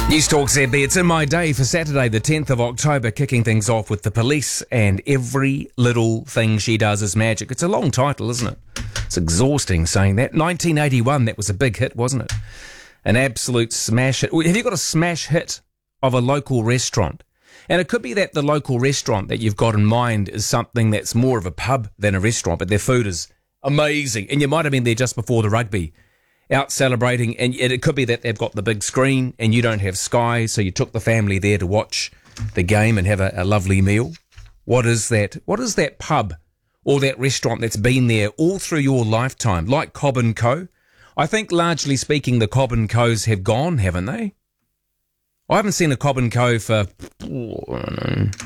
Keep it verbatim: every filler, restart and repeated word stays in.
News Talk Z B, it's in my day for Saturday the tenth of October, kicking things off with the police and every little thing she does is magic. It's a long title, isn't it? It's exhausting saying that. nineteen eighty-one, that was a big hit, wasn't it? An absolute smash hit. Have you got a smash hit of a local restaurant? And it could be that the local restaurant that you've got in mind is something that's more of a pub than a restaurant, but their food is amazing. And you might have been there just before the rugby, out celebrating, and it could be that they've got the big screen and you don't have Sky, so you took the family there to watch the game and have a, a lovely meal. What is that? What is that pub or that restaurant that's been there all through your lifetime, like Cobb and Co? I think largely speaking, the Cobb and Co's have gone, haven't they? I haven't seen a Cobb and Co for, oh, I don't know,